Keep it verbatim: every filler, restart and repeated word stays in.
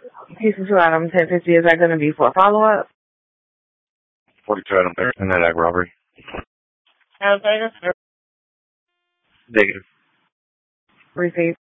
Houston two Adam ten fifty. Is that going to be for a follow-up? forty-two Adam there. And that ag robbery. Adam Tiger? Negative. Receive.